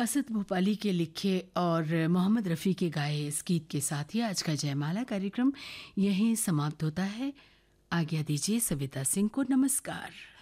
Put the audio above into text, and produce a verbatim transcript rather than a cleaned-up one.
असद भोपाली के लिखे और मोहम्मद रफ़ी के गाए इस गीत के साथ ही आज का जयमाला कार्यक्रम यहीं समाप्त होता है। आज्ञा दीजिए सविता सिंह को। नमस्कार।